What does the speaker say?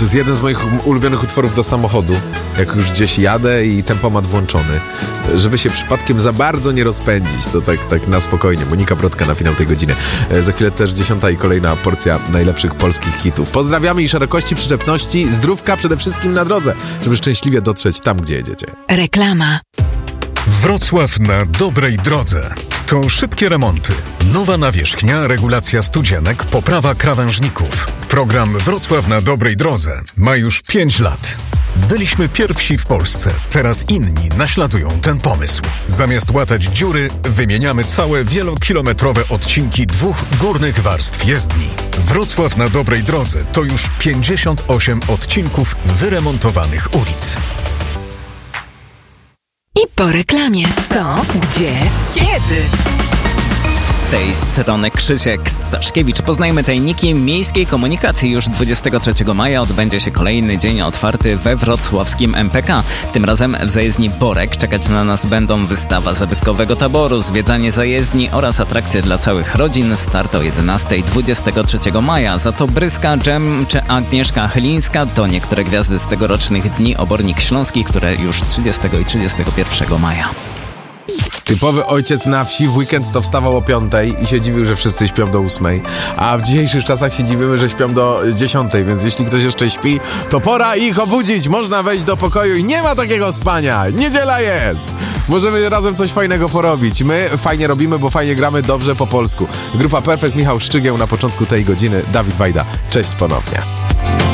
To jest jeden z moich ulubionych utworów do samochodu. Jak już gdzieś jadę i tempomat włączony. Żeby się przypadkiem za bardzo nie rozpędzić. To tak na spokojnie. Monika Brodka na finał tej godziny. Za chwilę też 10. i kolejna porcja najlepszych polskich hitów. Pozdrawiamy i szerokości, przyczepności, zdrówka przede wszystkim na drodze, żeby szczęśliwie dotrzeć tam, gdzie jedziecie. Reklama. Wrocław na dobrej drodze. To szybkie remonty, nowa nawierzchnia, regulacja studzienek, poprawa krawężników. Program Wrocław na dobrej drodze ma już 5 lat. Byliśmy pierwsi w Polsce, teraz inni naśladują ten pomysł. Zamiast łatać dziury, wymieniamy całe wielokilometrowe odcinki 2 górnych warstw jezdni. Wrocław na dobrej drodze to już 58 odcinków wyremontowanych ulic. I po reklamie. Co? Gdzie? Kiedy? Z tej strony Krzysiek Staszkiewicz. Poznajmy tajniki miejskiej komunikacji. Już 23 maja odbędzie się kolejny dzień otwarty we wrocławskim MPK. Tym razem w zajezdni Borek czekać na nas będą wystawa zabytkowego taboru, zwiedzanie zajezdni oraz atrakcje dla całych rodzin. Start o 11 23 maja. Za to Bryska, Dżem czy Agnieszka Chylińska to niektóre gwiazdy z tegorocznych Dni Obornik Śląski, które już 30 i 31 maja. Typowy ojciec na wsi w weekend to wstawał o 5 i się dziwił, że wszyscy śpią do 8, a w dzisiejszych czasach się dziwimy, że śpią do 10, więc jeśli ktoś jeszcze śpi, to pora ich obudzić. Można wejść do pokoju i nie ma takiego spania. Niedziela jest. Możemy razem coś fajnego porobić. My fajnie robimy, bo fajnie gramy dobrze po polsku. Grupa Perfekt, Michał Szczygieł na początku tej godziny, Dawid Wajda. Cześć ponownie.